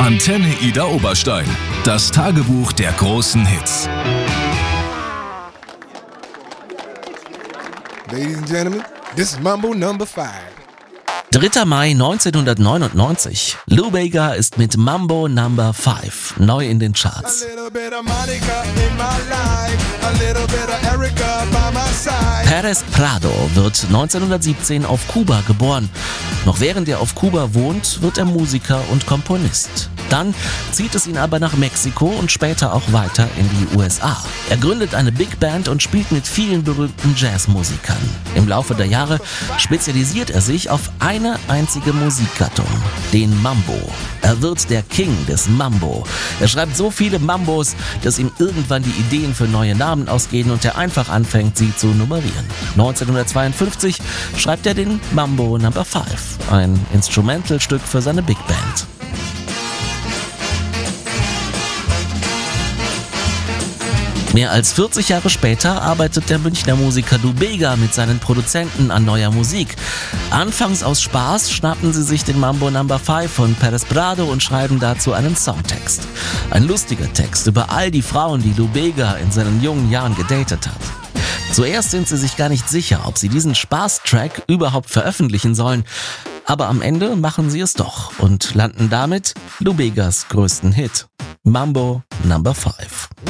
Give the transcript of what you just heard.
Antenne Ida Oberstein. Das Tagebuch der großen Hits. Ladies and gentlemen, this is Mambo number 5. 3. Mai 1999. Lou Bega ist mit Mambo Number 5 neu in den Charts. Perez Prado wird 1917 auf Kuba geboren. Noch während er auf Kuba wohnt, wird er Musiker und Komponist. Dann zieht es ihn aber nach Mexiko und später auch weiter in die USA. Er gründet eine Big Band und spielt mit vielen berühmten Jazzmusikern. Im Laufe der Jahre spezialisiert er sich auf eine einzige Musikgattung, den Mambo. Er wird der King des Mambo. Er schreibt so viele Mambos, dass ihm irgendwann die Ideen für neue Namen ausgehen und er einfach anfängt, sie zu nummerieren. 1952 schreibt er den Mambo Number 5, ein Instrumentalstück für seine Big Band. Mehr als 40 Jahre später arbeitet der Münchner Musiker Lou Bega mit seinen Produzenten an neuer Musik. Anfangs aus Spaß schnappen sie sich den Mambo Number 5 von Perez Prado und schreiben dazu einen Songtext. Ein lustiger Text über all die Frauen, die Lou Bega in seinen jungen Jahren gedatet hat. Zuerst sind sie sich gar nicht sicher, ob sie diesen Spaßtrack überhaupt veröffentlichen sollen. Aber am Ende machen sie es doch und landen damit Lou Begas größten Hit, Mambo Number 5.